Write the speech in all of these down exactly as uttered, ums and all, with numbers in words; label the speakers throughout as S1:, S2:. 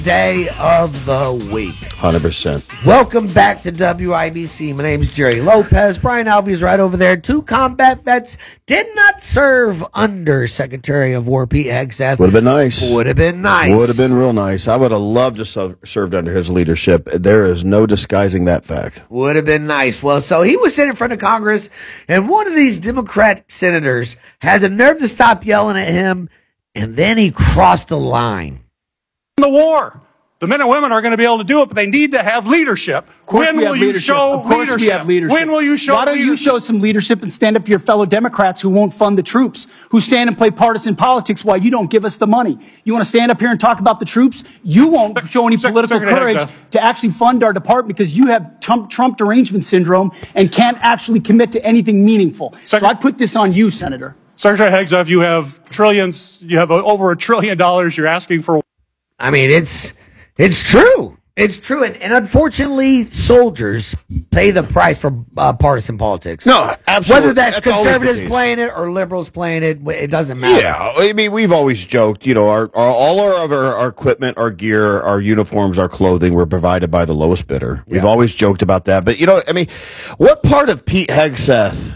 S1: Day of the week.
S2: one hundred percent.
S1: Welcome back to W I B C. My name is Jerry Lopez. Brian Alvey is right over there. Two combat vets did not serve under Secretary of War Pete Hegseth.
S2: Would have been nice.
S1: Would have been nice.
S2: Would have been real nice. I would have loved to have served under his leadership. There is no disguising that fact.
S1: Would have been nice. Well, so he was sitting in front of Congress, and one of these Democrat senators had the nerve to stop yelling at him, and then he crossed the line.
S3: The war. The men and women are going to be able to do it, but they need to have leadership. When will you show leadership?
S4: We have leadership?
S3: When will you show
S4: Why don't
S3: leadership?
S4: you show some leadership and stand up to your fellow Democrats who won't fund the troops, who stand and play partisan politics while you don't give us the money? You want to stand up here and talk about the troops? You won't show any political
S3: Secretary
S4: courage
S3: Hegseth.
S4: to actually fund our department because you have Trump, Trump derangement syndrome and can't actually commit to anything meaningful.
S3: Secretary-
S4: So I put this on you, Senator.
S3: Secretary Hegseth, you have trillions, you have over a trillion dollars you're asking for.
S1: I mean, it's it's true. It's true. And, and unfortunately, soldiers pay the price for uh, partisan politics.
S2: No, absolutely.
S1: Whether that's,
S2: That's always the
S1: conservatives
S2: case.
S1: playing it or liberals playing it, it doesn't matter.
S2: Yeah, I mean, we've always joked, you know, our, our all our, of our our equipment, our gear, our uniforms, our clothing were provided by the lowest bidder. We've
S1: Yeah.
S2: always joked about that. But, you know, I mean, what part of Pete Hegseth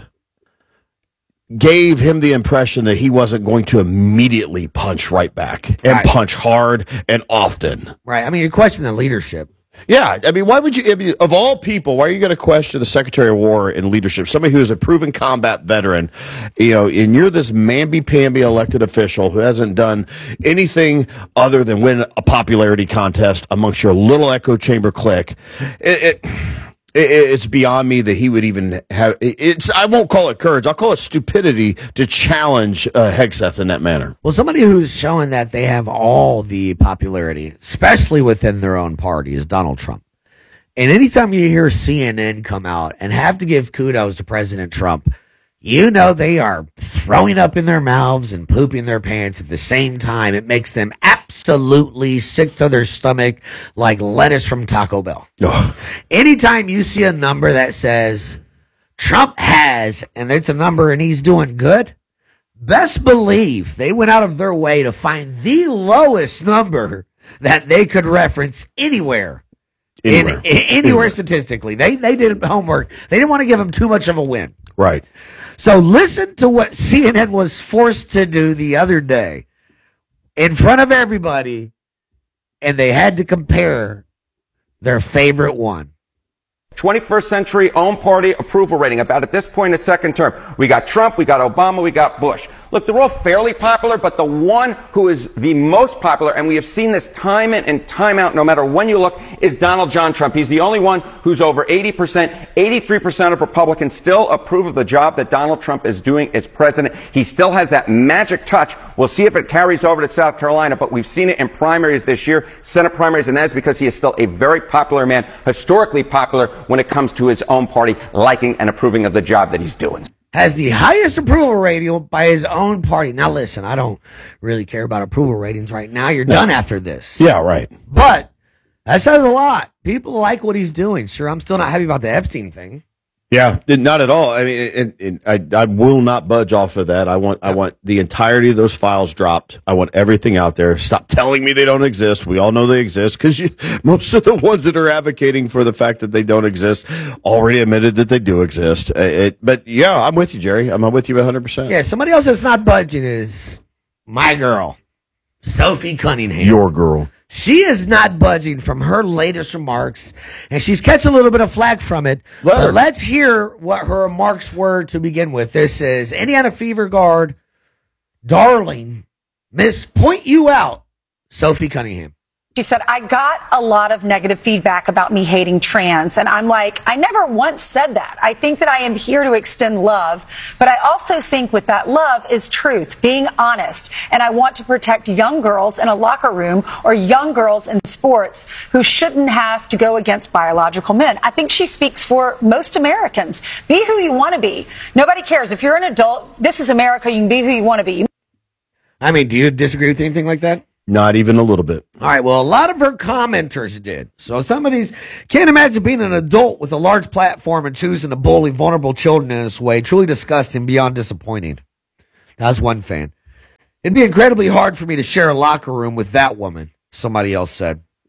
S2: gave him the impression that he wasn't going to immediately punch right back and
S1: Right.
S2: punch hard and often?
S1: Right. I mean, you question the leadership.
S2: Yeah, I mean, why would you, I mean, of all people, why are you going to question the Secretary of War and leadership, somebody who is a proven combat veteran, you know, and you're this mamby-pamby elected official who hasn't done anything other than win a popularity contest amongst your little echo chamber clique. It, it, it, it's beyond me that he would even have, it, it's, I won't call it courage, I'll call it stupidity to challenge uh, Hegseth in that manner.
S1: Well, somebody who's showing that they have all the popularity, especially within their own party, is Donald Trump. And anytime you hear C N N come out and have to give kudos to President Trump, you know they are throwing up in their mouths and pooping their pants at the same time. It makes them absolutely sick to their stomach like lettuce from Taco Bell.
S2: Ugh.
S1: Anytime you see a number that says Trump has, and it's a number and he's doing good, best believe they went out of their way to find the lowest number that they could reference anywhere.
S2: Anywhere.
S1: In, in- anywhere,
S2: Anywhere.
S1: statistically. They they did homework. They didn't want to give him too much of a win.
S2: Right.
S1: So listen to what C N N was forced to do the other day in front of everybody, and they had to compare their favorite one.
S5: twenty-first century own party approval rating about at this point in the second term. We got Trump, we got Obama, we got Bush. Look, they're all fairly popular, but the one who is the most popular, and we have seen this time in and time out, no matter when you look, is Donald John Trump. He's the only one who's over eighty percent. eighty-three percent of Republicans still approve of the job that Donald Trump is doing as president. He still has that magic touch. We'll see if it carries over to South Carolina, but we've seen it in primaries this year, Senate primaries, and that's because he is still a very popular man, historically popular when it comes to his own party liking and approving of the job that he's doing.
S1: Has the highest approval rating by his own party. Now listen, I don't really care about approval ratings right now. You're done after this.
S2: Yeah, right.
S1: But that says a lot. People like what he's doing. Sure, I'm still not happy about the Epstein thing.
S2: Yeah, not at all. I mean, it, it, I I will not budge off of that. I want I want the entirety of those files dropped. I want everything out there. Stop telling me they don't exist. We all know they exist because most of the ones that are advocating for the fact that they don't exist already admitted that they do exist. Uh, It, but yeah, I'm with you, Jerry. I'm with you one hundred percent.
S1: Yeah, somebody else that's not budging is my girl, Sophie Cunningham.
S2: Your girl.
S1: She is not budging from her latest remarks, and she's catching a little bit of flack from it.
S2: Let her.
S1: But let's hear what her remarks were to begin with. This is Indiana Fever Guard, darling, Miss Point You Out, Sophie Cunningham.
S6: She said, I got a lot of negative feedback about me hating trans. And I'm like, I never once said that. I think that I am here to extend love. But I also think with that love is truth, being honest. And I want to protect young girls in a locker room or young girls in sports who shouldn't have to go against biological men. I think she speaks for most Americans. Be who you want to be. Nobody cares. If you're an adult, this is America. You can be who you want to be.
S1: I mean, do you disagree with anything like that?
S2: Not even a little bit.
S1: All right, well, a lot of her commenters did. So some of these can't imagine being an adult with a large platform and choosing to bully vulnerable children in this way. Truly disgusting, beyond disappointing. That's one fan. It'd be incredibly hard for me to share a locker room with that woman, somebody else said.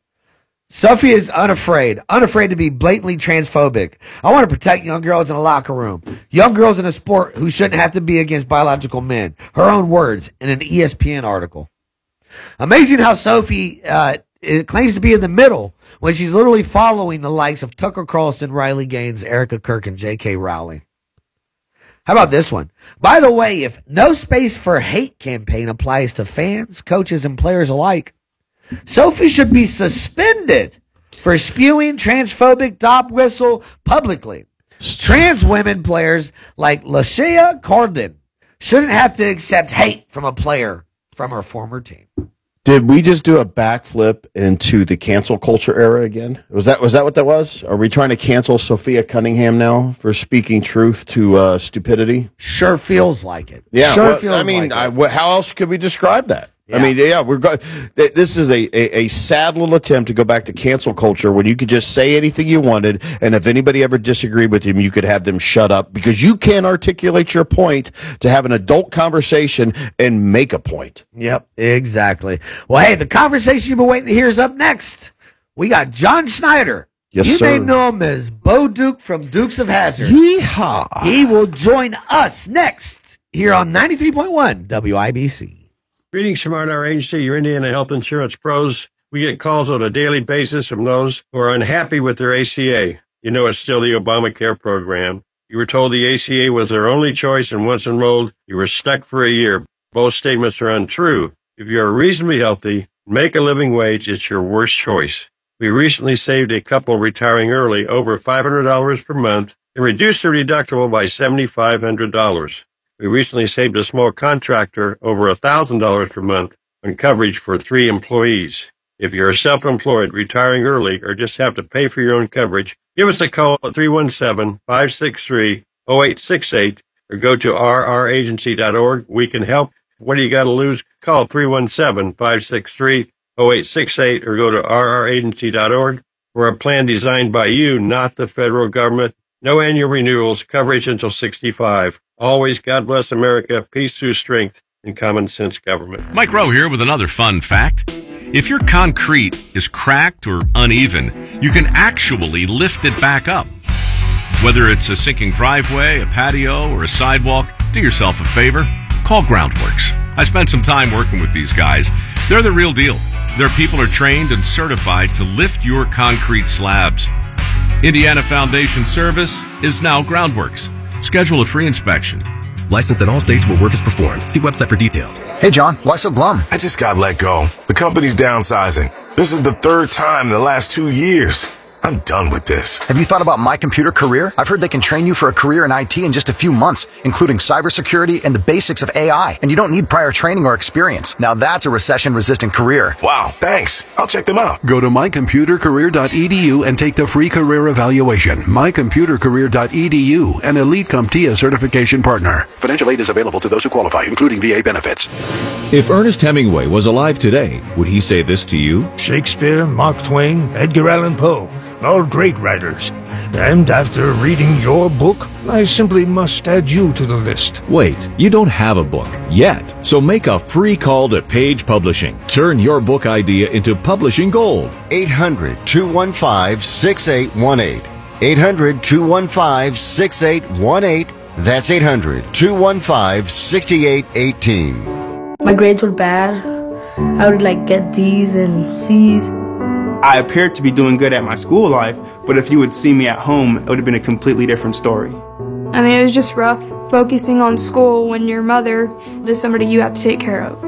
S1: Sophie is unafraid, unafraid to be blatantly transphobic. I want to protect young girls in a locker room, young girls in a sport who shouldn't have to be against biological men. Her own words in an E S P N article. Amazing how Sophie uh, claims to be in the middle when she's literally following the likes of Tucker Carlson, Riley Gaines, Erica Kirk, and J K Rowling. How about this one? By the way, if No Space for Hate campaign applies to fans, coaches, and players alike, Sophie should be suspended for spewing transphobic dog whistle publicly. Trans women players like Lashea Cardin shouldn't have to accept hate from a player from her former team.
S2: Did we just do a backflip into the cancel culture era again? Was that was that what that was? Are we trying to cancel Sophia Cunningham now for speaking truth to uh, stupidity?
S1: Sure feels like it.
S2: Yeah,
S1: sure
S2: well,
S1: feels
S2: I mean,
S1: like
S2: I,
S1: it.
S2: wh- how else could we describe that?
S1: Yeah.
S2: I mean, yeah, we're go- th- this is a, a, a sad little attempt to go back to cancel culture when you could just say anything you wanted, and if anybody ever disagreed with him, you could have them shut up because you can't articulate your point to have an adult conversation and make a point.
S1: Yep, exactly. Well, hey, the conversation you've been waiting to hear is up next. We got John Schneider.
S2: Yes,
S1: you
S2: sir.
S1: may know him as Bo Duke from Dukes of Hazzard.
S2: Yeehaw!
S1: He will join us next here on ninety-three point one W I B C.
S7: Greetings from our agency, your Indiana Health Insurance Pros. We get calls on a daily basis from those who are unhappy with their A C A. You know it's still the Obamacare program. You were told the A C A was their only choice, and once enrolled, you were stuck for a year. Both statements are untrue. If you are reasonably healthy, make a living wage, it's your worst choice. We recently saved a couple retiring early over five hundred dollars per month and reduced their deductible by seven thousand five hundred dollars. We recently saved a small contractor over one thousand dollars per month on coverage for three employees. If you're self-employed, retiring early, or just have to pay for your own coverage, give us a call at three one seven, five six three, zero eight six eight or go to r r agency dot org. We can help. What do you got to lose? Call three one seven, five six three, zero eight six eight or go to r r agency dot org. We're a plan designed by you, not the federal government. No annual renewals, coverage until sixty-five. Always, God bless America, peace through strength, and common sense government.
S8: Mike Rowe here with another fun fact. If your concrete is cracked or uneven, you can actually lift it back up. Whether it's a sinking driveway, a patio, or a sidewalk, do yourself a favor. Call Groundworks. I spent some time working with these guys. They're the real deal. Their people are trained and certified to lift your concrete slabs. Indiana Foundation Service is now Groundworks. Schedule a free inspection.
S9: Licensed in all states where work is performed. See website for details.
S10: Hey, John, why so glum?
S11: I just got let go. The company's downsizing. This is the third time in the last two years. I'm done with this.
S10: Have you thought about My Computer Career? I've heard they can train you for a career in I T in just a few months, including cybersecurity and the basics of A I. And you don't need prior training or experience. Now that's a recession-resistant career.
S11: Wow, thanks. I'll check them out.
S12: Go to my computer career dot e d u and take the free career evaluation. my computer career dot e d u, an Elite CompTIA certification partner. Financial aid is available to those who qualify, including V A benefits.
S13: If Ernest Hemingway was alive today, would he say this to you?
S14: Shakespeare, Mark Twain, Edgar Allan Poe. All great writers. And after reading your book, I simply must add you to the list.
S13: Wait, you don't have a book yet, so make a free call to Page Publishing. Turn your book idea into publishing gold.
S15: eight hundred, two one five, six eight one eight. eight hundred, two one five, six eight one eight. That's eight hundred, two one five, six eight one eight.
S16: My grades were bad. I would like get D's and C's.
S17: I appeared to be doing good at my school life, but if you would see me at home, it would have been a completely different story.
S18: I mean, it was just rough focusing on school when your mother is somebody you have to take care of.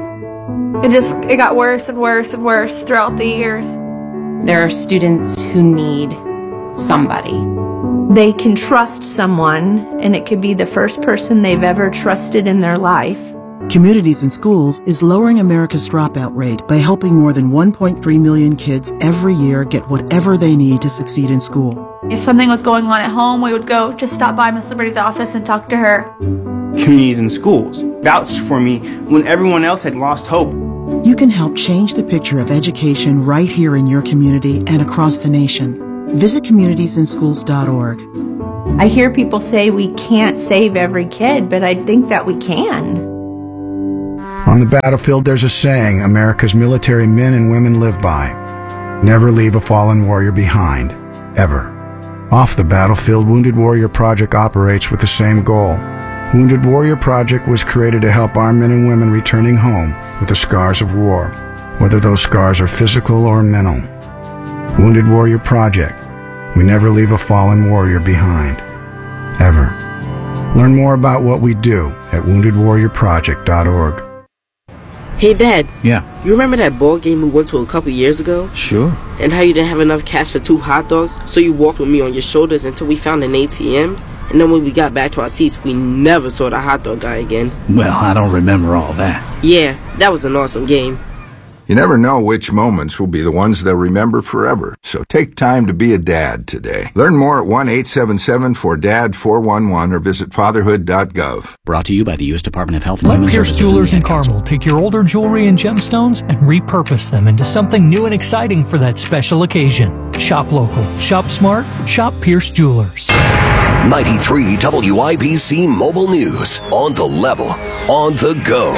S18: It just, it got worse and worse and worse throughout the years.
S19: There are students who need somebody.
S20: They can trust someone, and it could be the first person they've ever trusted in their life.
S21: Communities in Schools is lowering America's dropout rate by helping more than one point three million kids every year get whatever they need to succeed in school.
S22: If something was going on at home, we would go just stop by Miss Liberty's office and talk to her.
S17: Communities in Schools vouched for me when everyone else had lost hope.
S21: You can help change the picture of education right here in your community and across the nation. Visit communities in schools dot org.
S20: I hear people say we can't save every kid, but I think that we can.
S23: On the battlefield, there's a saying America's military men and women live by.
S3: Never leave a fallen warrior behind, ever. Off the battlefield, Wounded Warrior Project operates with the same goal. Wounded Warrior Project was created to help our men and women returning home with the scars of war, whether those scars are physical or mental. Wounded Warrior Project. We never leave a fallen warrior behind, ever. Learn more about what we do at wounded warrior project dot org.
S4: Hey Dad.
S23: Yeah.
S4: You remember that ball game we went to a couple years ago?
S23: Sure.
S4: And how you didn't have enough cash for two hot dogs, so you walked with me on your shoulders until we found an A T M? And then when we got back to our seats, we never saw the hot dog guy again.
S23: Well, I don't remember all that.
S4: Yeah, that was an awesome game.
S24: You never know which moments will be the ones they'll remember forever, so take time to be a dad today. Learn more at one eight seven seven four D A D four one one or visit fatherhood dot gov.
S25: Brought to you by the U S Department of Health and
S26: Let
S25: Human
S26: Pierce
S25: Services.
S26: Jewelers in Carmel take your older jewelry and gemstones and repurpose them into something new and exciting for that special occasion. Shop local, shop smart, shop Pierce Jewelers.
S27: ninety-three W I B C Mobile News. On the level, on the go.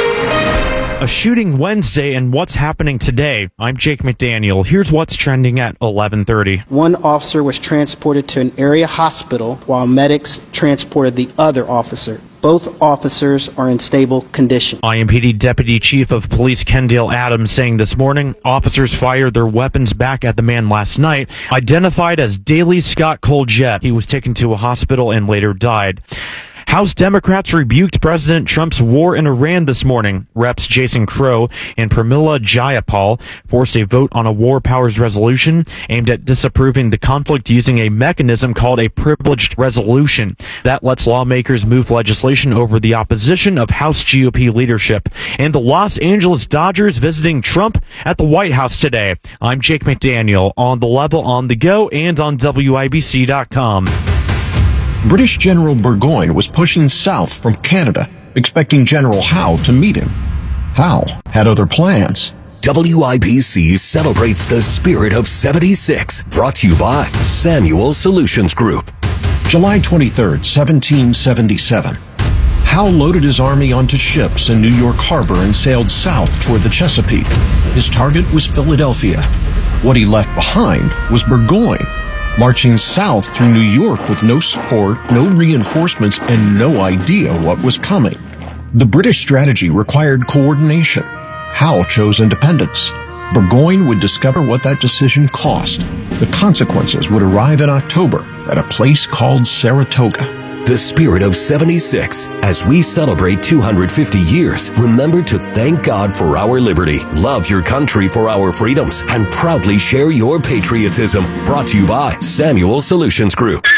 S28: A shooting Wednesday and what's happening today. I'm Jake McDaniel. Here's what's trending at eleven thirty.
S29: One officer was transported to an area hospital while medics transported the other officer. Both officers are in stable condition.
S28: I M P D Deputy Chief of Police Kendall Adams saying this morning officers fired their weapons back at the man last night, identified as Daley Scott Coljet. He was taken to a hospital and later died. House Democrats rebuked President Trump's war in Iran this morning. Reps Jason Crow and Pramila Jayapal forced a vote on a war powers resolution aimed at disapproving the conflict using a mechanism called a privileged resolution that lets lawmakers move legislation over the opposition of House G O P leadership. And the Los Angeles Dodgers visiting Trump at the White House today. I'm Jake McDaniel on the level, on the go, and on W I B C dot com.
S30: British General Burgoyne was pushing south from Canada, expecting General Howe to meet him. Howe had other plans.
S27: W I B C celebrates the spirit of seventy-six, brought to you by Samuel Solutions Group.
S30: July twenty-third, seventeen seventy-seven. Howe loaded his army onto ships in New York Harbor and sailed south toward the Chesapeake. His target was Philadelphia. What he left behind was Burgoyne, marching south through New York with no support, no reinforcements, and no idea what was coming. The British strategy required coordination. Howe chose independence. Burgoyne would discover what that decision cost. The consequences would arrive in October at a place called Saratoga.
S27: The spirit of seventy-six. As we celebrate two hundred fifty years, remember to thank God for our liberty, love your country for our freedoms, and proudly share your patriotism. Brought to you by Samuel Solutions Group.